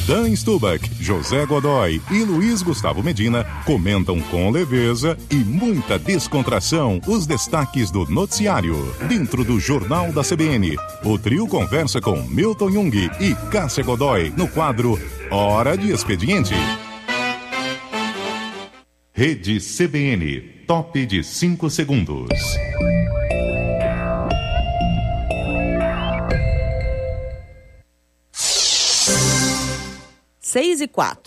Dan Stubach, José Godoy e Luiz Gustavo Medina comentam com leveza e muita descontração os destaques do noticiário. Dentro do Jornal da CBN, o trio conversa com Milton Jung e Cássia Godoy no quadro Hora de Expediente. Rede CBN, top de 5 segundos. 6:04.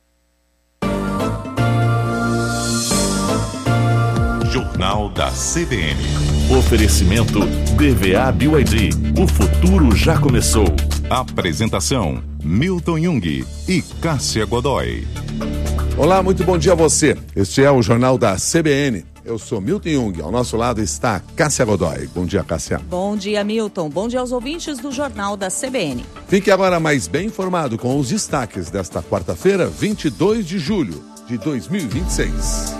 Jornal da CBN. Oferecimento DVA BYD. O futuro já começou. Apresentação: Milton Jung e Cássia Godoy. Olá, muito bom dia a você. Este é o Jornal da CBN. Eu sou Milton Jung, ao nosso lado está Cássia Godoy. Bom dia, Cássia. Bom dia, Milton. Bom dia aos ouvintes do Jornal da CBN. Fique agora mais bem informado com os destaques desta quarta-feira, 22 de julho de 2026.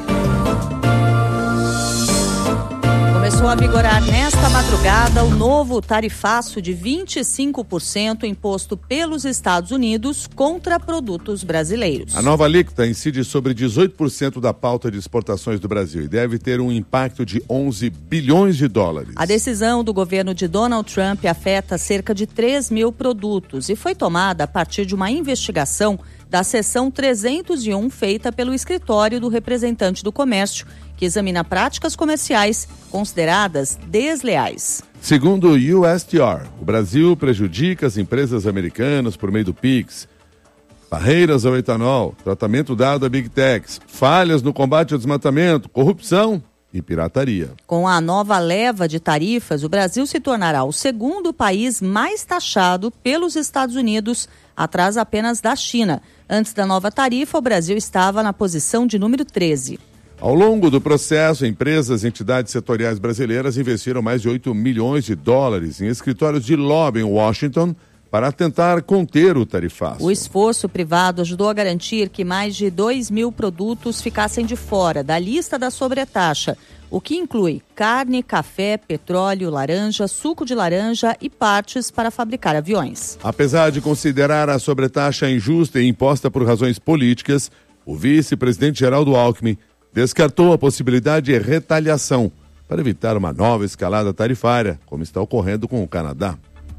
Começou a vigorar nesta madrugada o novo tarifaço de 25% imposto pelos Estados Unidos contra produtos brasileiros. A nova alíquota incide sobre 18% da pauta de exportações do Brasil e deve ter um impacto de 11 bilhões de dólares. A decisão do governo de Donald Trump afeta cerca de 3 mil produtos e foi tomada a partir de uma investigação da seção 301 feita pelo escritório do representante do comércio, que examina práticas comerciais consideradas desleais. Segundo o USTR, o Brasil prejudica as empresas americanas por meio do PIX, barreiras ao etanol, tratamento dado a Big Techs, falhas no combate ao desmatamento, corrupção e pirataria. Com a nova leva de tarifas, o Brasil se tornará o segundo país mais taxado pelos Estados Unidos, atrás apenas da China. Antes da nova tarifa, o Brasil estava na posição de número 13. Ao longo do processo, empresas e entidades setoriais brasileiras investiram mais de 8 milhões de dólares em escritórios de lobby em Washington para tentar conter o tarifaço. O esforço privado ajudou a garantir que mais de 2 mil produtos ficassem de fora da lista da sobretaxa, o que inclui carne, café, petróleo, laranja, suco de laranja e partes para fabricar aviões. Apesar de considerar a sobretaxa injusta e imposta por razões políticas, o vice-presidente Geraldo Alckmin descartou a possibilidade de retaliação para evitar uma nova escalada tarifária, como está ocorrendo com o Canadá.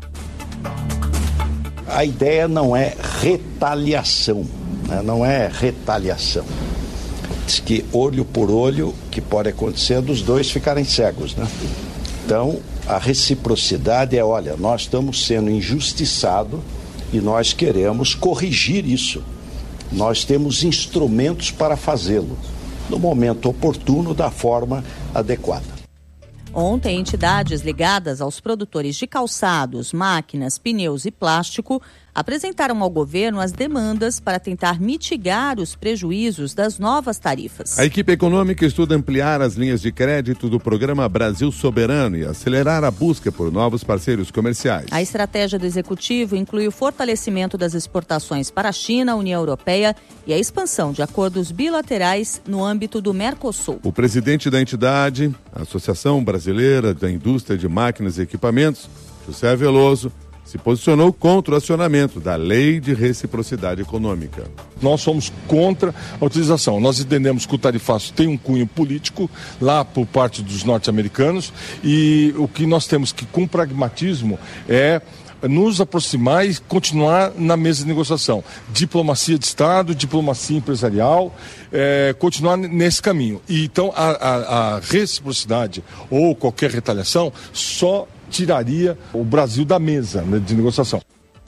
A ideia não é retaliação, né? Não é retaliação. Diz que olho por olho, que pode acontecer dos dois ficarem cegos, né? Então, a reciprocidade é, olha, nós estamos sendo injustiçados e nós queremos corrigir isso. Nós temos instrumentos para fazê-lo, no momento oportuno, da forma adequada. Ontem, entidades ligadas aos produtores de calçados, máquinas, pneus e plástico apresentaram ao governo as demandas para tentar mitigar os prejuízos das novas tarifas. A equipe econômica estuda ampliar as linhas de crédito do programa Brasil Soberano e acelerar a busca por novos parceiros comerciais. A estratégia do executivo inclui o fortalecimento das exportações para a China, a União Europeia e a expansão de acordos bilaterais no âmbito do Mercosul. O presidente da entidade, a Associação Brasileira da Indústria de Máquinas e Equipamentos, José Veloso, se posicionou contra o acionamento da Lei de Reciprocidade Econômica. Nós somos contra a utilização. Nós entendemos que o tarifaço tem um cunho político lá por parte dos norte-americanos e o que nós temos que, com pragmatismo, é nos aproximar e continuar na mesa de negociação. Diplomacia de Estado, diplomacia empresarial, continuar nesse caminho. E, então, a reciprocidade ou qualquer retaliação só tiraria o Brasil da mesa, né, de negociação.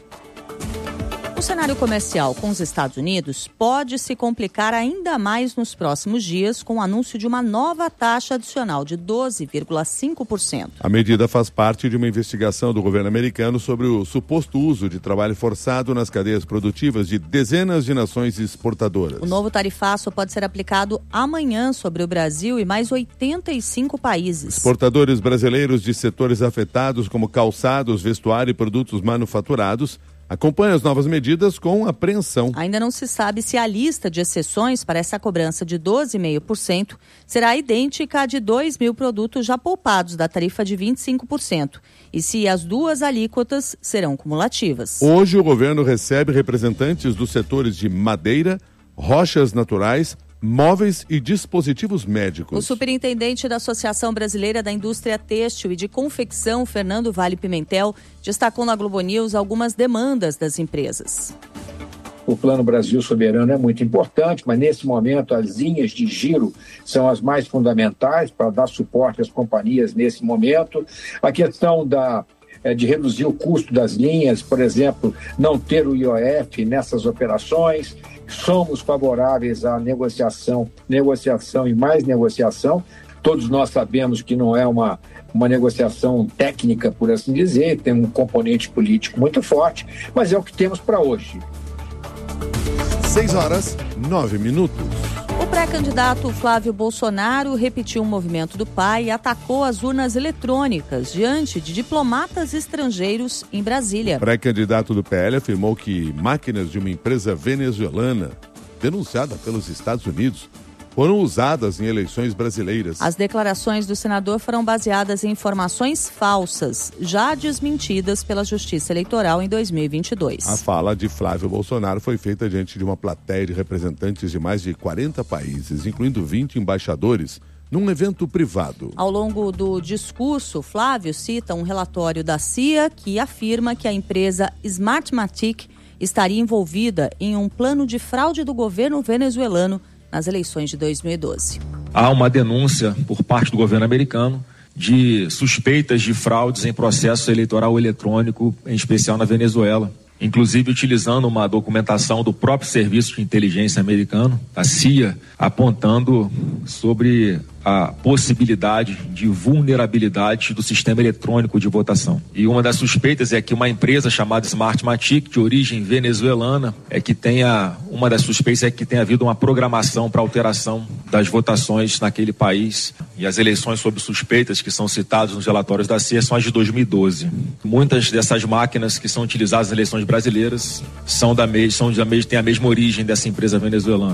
O cenário comercial com os Estados Unidos pode se complicar ainda mais nos próximos dias com o anúncio de uma nova taxa adicional de 12,5%. A medida faz parte de uma investigação do governo americano sobre o suposto uso de trabalho forçado nas cadeias produtivas de dezenas de nações exportadoras. O novo tarifaço pode ser aplicado amanhã sobre o Brasil e mais 85 países. Exportadores brasileiros de setores afetados como calçados, vestuário e produtos manufaturados acompanha as novas medidas com apreensão. Ainda não se sabe se a lista de exceções para essa cobrança de 12,5% será idêntica à de 2.000 produtos já poupados da tarifa de 25% e se as duas alíquotas serão cumulativas. Hoje o governo recebe representantes dos setores de madeira, rochas naturais, móveis e dispositivos médicos. O superintendente da Associação Brasileira da Indústria Têxtil e de Confecção, Fernando Vale Pimentel, destacou na Globo News algumas demandas das empresas. O Plano Brasil Soberano é muito importante, mas nesse momento as linhas de giro são as mais fundamentais para dar suporte às companhias nesse momento. A questão de reduzir o custo das linhas, por exemplo, não ter o IOF nessas operações. Somos favoráveis à negociação e mais negociação. Todos nós sabemos que não é uma negociação técnica, por assim dizer, tem um componente político muito forte, mas é o que temos para hoje. 6:09. O pré-candidato Flávio Bolsonaro repetiu o movimento do pai e atacou as urnas eletrônicas diante de diplomatas estrangeiros em Brasília. O pré-candidato do PL afirmou que máquinas de uma empresa venezuelana, denunciada pelos Estados Unidos, foram usadas em eleições brasileiras. As declarações do senador foram baseadas em informações falsas, já desmentidas pela Justiça Eleitoral em 2022. A fala de Flávio Bolsonaro foi feita diante de uma plateia de representantes de mais de 40 países, incluindo 20 embaixadores, num evento privado. Ao longo do discurso, Flávio cita um relatório da CIA que afirma que a empresa Smartmatic estaria envolvida em um plano de fraude do governo venezuelano nas eleições de 2012. Há uma denúncia por parte do governo americano de suspeitas de fraudes em processo eleitoral eletrônico, em especial na Venezuela, inclusive utilizando uma documentação do próprio Serviço de Inteligência americano, a CIA, apontando sobre a possibilidade de vulnerabilidade do sistema eletrônico de votação. E uma das suspeitas é que uma empresa chamada Smartmatic, de origem venezuelana, uma das suspeitas é que tenha havido uma programação para alteração das votações naquele país. E as eleições sob suspeitas que são citadas nos relatórios da CIA são as de 2012. Muitas dessas máquinas que são utilizadas nas eleições brasileiras têm a mesma origem dessa empresa venezuelana.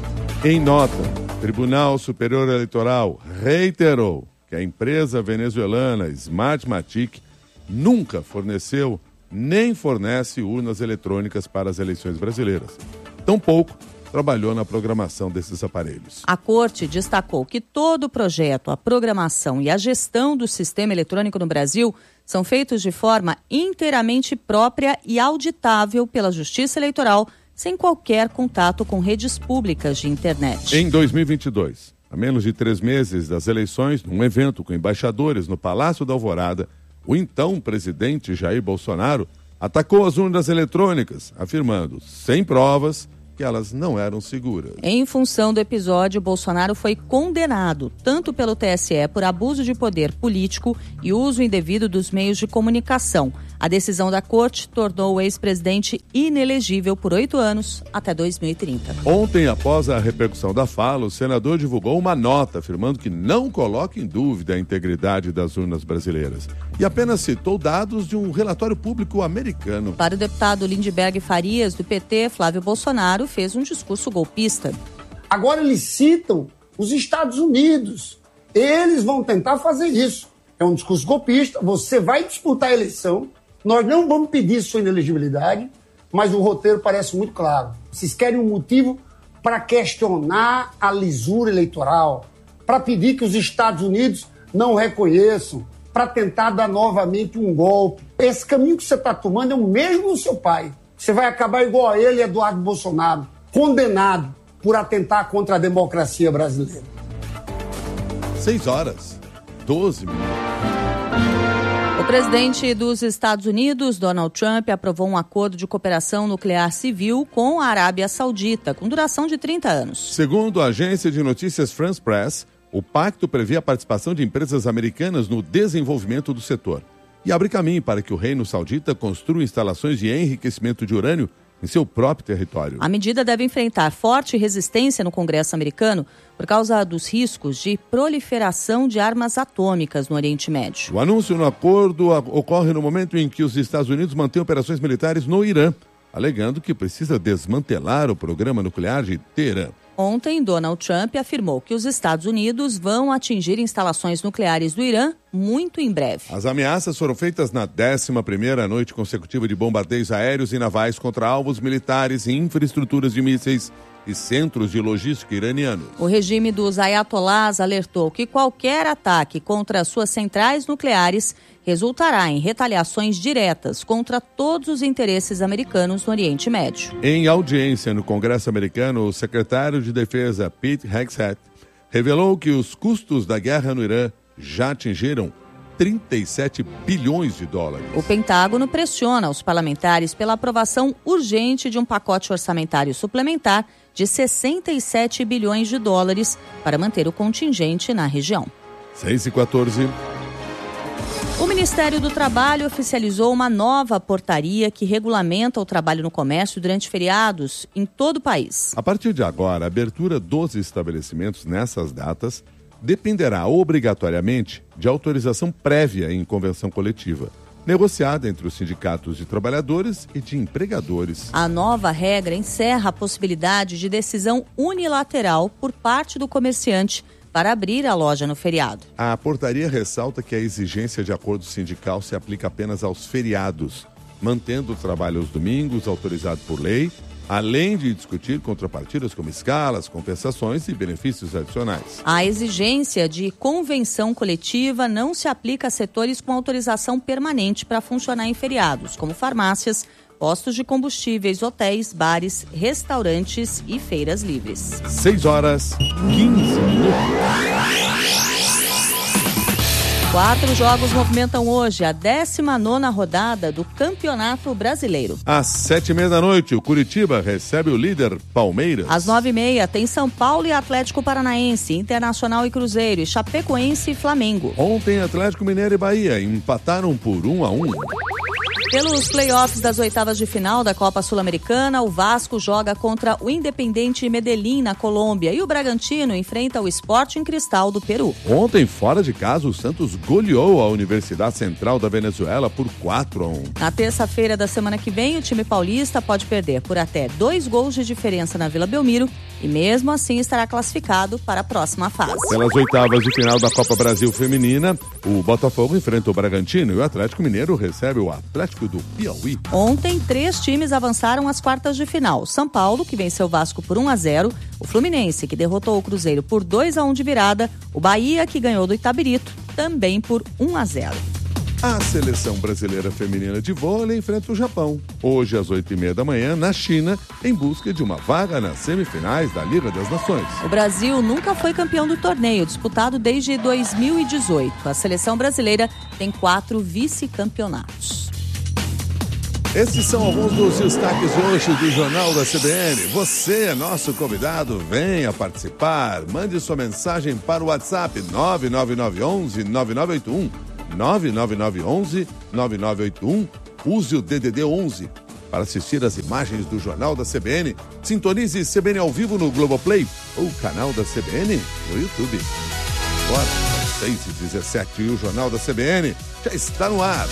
Em nota, o Tribunal Superior Eleitoral reiterou que a empresa venezuelana Smartmatic nunca forneceu nem fornece urnas eletrônicas para as eleições brasileiras. Tampouco trabalhou na programação desses aparelhos. A Corte destacou que todo o projeto, a programação e a gestão do sistema eletrônico no Brasil são feitos de forma inteiramente própria e auditável pela Justiça Eleitoral, sem qualquer contato com redes públicas de internet. Em 2022, a menos de 3 meses das eleições, num evento com embaixadores no Palácio da Alvorada, o então presidente Jair Bolsonaro atacou as urnas eletrônicas, afirmando, sem provas, que elas não eram seguras. Em função do episódio, Bolsonaro foi condenado tanto pelo TSE por abuso de poder político e uso indevido dos meios de comunicação. A decisão da Corte tornou o ex-presidente inelegível por 8 anos até 2030. Ontem, após a repercussão da fala, o senador divulgou uma nota afirmando que não coloca em dúvida a integridade das urnas brasileiras e apenas citou dados de um relatório público americano. Para o deputado Lindbergh Farias, do PT, Flávio Bolsonaro fez um discurso golpista. Agora eles citam os Estados Unidos. Eles vão tentar fazer isso. É um discurso golpista. Você vai disputar a eleição. Nós não vamos pedir sua inelegibilidade, mas o roteiro parece muito claro. Vocês querem um motivo para questionar a lisura eleitoral, para pedir que os Estados Unidos não reconheçam, para tentar dar novamente um golpe. Esse caminho que você está tomando é o mesmo do seu pai. Você vai acabar igual a ele, Eduardo Bolsonaro, condenado por atentar contra a democracia brasileira. 6:12. O presidente dos Estados Unidos, Donald Trump, aprovou um acordo de cooperação nuclear civil com a Arábia Saudita, com duração de 30 anos. Segundo a agência de notícias France Press, o pacto prevê a participação de empresas americanas no desenvolvimento do setor e abre caminho para que o Reino Saudita construa instalações de enriquecimento de urânio em seu próprio território. A medida deve enfrentar forte resistência no Congresso americano por causa dos riscos de proliferação de armas atômicas no Oriente Médio. O anúncio no acordo ocorre no momento em que os Estados Unidos mantêm operações militares no Irã, alegando que precisa desmantelar o programa nuclear de Teherã. Ontem, Donald Trump afirmou que os Estados Unidos vão atingir instalações nucleares do Irã muito em breve. As ameaças foram feitas na 11ª noite consecutiva de bombardeios aéreos e navais contra alvos militares e infraestruturas de mísseis e centros de logística iranianos. O regime dos ayatolás alertou que qualquer ataque contra suas centrais nucleares resultará em retaliações diretas contra todos os interesses americanos no Oriente Médio. Em audiência no Congresso americano, o secretário de Defesa, Pete Hegseth, revelou que os custos da guerra no Irã já atingiram 37 bilhões de dólares. O Pentágono pressiona os parlamentares pela aprovação urgente de um pacote orçamentário suplementar de 67 bilhões de dólares para manter o contingente na região. 6h14. O Ministério do Trabalho oficializou uma nova portaria que regulamenta o trabalho no comércio durante feriados em todo o país. A partir de agora, a abertura dos estabelecimentos nessas datas dependerá obrigatoriamente de autorização prévia em convenção coletiva, negociada entre os sindicatos de trabalhadores e de empregadores. A nova regra encerra a possibilidade de decisão unilateral por parte do comerciante para abrir a loja no feriado. A portaria ressalta que a exigência de acordo sindical se aplica apenas aos feriados, mantendo o trabalho aos domingos autorizado por lei, além de discutir contrapartidas como escalas, compensações e benefícios adicionais. A exigência de convenção coletiva não se aplica a setores com autorização permanente para funcionar em feriados, como farmácias, postos de combustíveis, hotéis, bares, restaurantes e feiras livres. 6h15. 4 jogos movimentam hoje a 19ª rodada do Campeonato Brasileiro. Às 7h30, o Curitiba recebe o líder Palmeiras. Às 9h30 tem São Paulo e Atlético Paranaense, Internacional e Cruzeiro, e Chapecoense e Flamengo. Ontem, Atlético Mineiro e Bahia empataram por 1-1. Pelos playoffs das oitavas de final da Copa Sul-Americana, o Vasco joga contra o Independiente Medellín, na Colômbia, e o Bragantino enfrenta o Sporting Cristal do Peru. Ontem, fora de casa, o Santos goleou a Universidade Central da Venezuela por 4-1. Na terça-feira da semana que vem, o time paulista pode perder por até 2 gols de diferença na Vila Belmiro e mesmo assim estará classificado para a próxima fase. Pelas oitavas de final da Copa Brasil Feminina, o Botafogo enfrenta o Bragantino e o Atlético Mineiro recebe o Atlético do Piauí. Ontem, 3 times avançaram às quartas de final. São Paulo, que venceu o Vasco por 1-0, o Fluminense, que derrotou o Cruzeiro por 2-1 de virada, o Bahia, que ganhou do Itabirito, também por 1-0. A seleção brasileira feminina de vôlei enfrenta o Japão, hoje às 8h30 da manhã, na China, em busca de uma vaga nas semifinais da Liga das Nações. O Brasil nunca foi campeão do torneio, disputado desde 2018. A seleção brasileira tem 4 vice-campeonatos. Esses são alguns dos destaques hoje do Jornal da CBN. Você é nosso convidado, venha participar. Mande sua mensagem para o WhatsApp 99911-9981. 99911-9981. Use o DDD 11 para assistir as imagens do Jornal da CBN. Sintonize CBN ao vivo no Globoplay ou canal da CBN no YouTube. Agora, 6h17 e o Jornal da CBN já está no ar.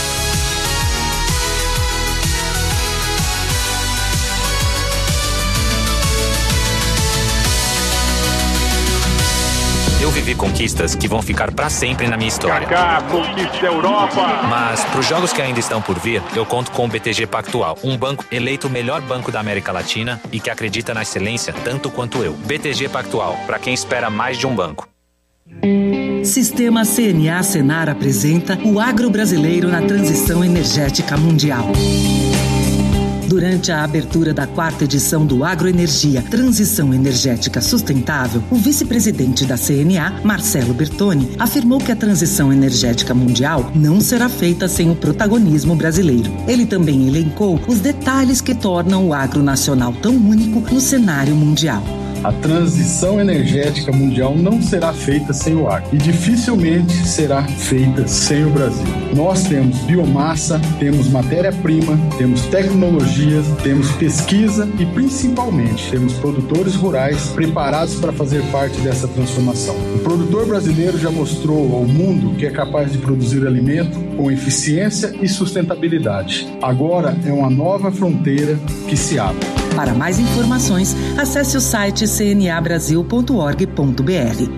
Eu vivi conquistas que vão ficar pra sempre na minha história. Kaká, conquista a Europa. Mas pros jogos que ainda estão por vir, eu conto com o BTG Pactual, um banco eleito o melhor banco da América Latina e que acredita na excelência tanto quanto eu. BTG Pactual, pra quem espera mais de um banco. Sistema CNA Senar apresenta o agro brasileiro na transição energética mundial. Durante a abertura da 4ª edição do Agroenergia Transição Energética Sustentável, o vice-presidente da CNA, Marcelo Bertoni, afirmou que a transição energética mundial não será feita sem o protagonismo brasileiro. Ele também elencou os detalhes que tornam o agro nacional tão único no cenário mundial. A transição energética mundial não será feita sem o agro e dificilmente será feita sem o Brasil. Nós temos biomassa, temos matéria-prima, temos tecnologias, temos pesquisa e principalmente temos produtores rurais preparados para fazer parte dessa transformação. O produtor brasileiro já mostrou ao mundo que é capaz de produzir alimento com eficiência e sustentabilidade. Agora é uma nova fronteira que se abre. Para mais informações, acesse o site cnabrasil.org.br.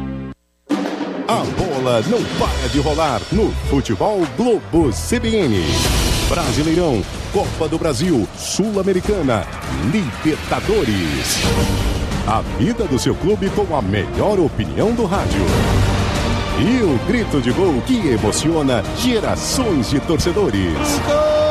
A bola não para de rolar no Futebol Globo CBN. Brasileirão, Copa do Brasil, Sul-Americana, Libertadores. A vida do seu clube com a melhor opinião do rádio. E o grito de gol que emociona gerações de torcedores.